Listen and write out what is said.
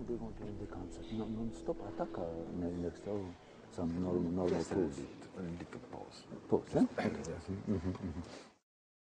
eventually the concert non-stop attacca nel stavo some normal Yes, pause. a little pause. Pause, eh? Okay.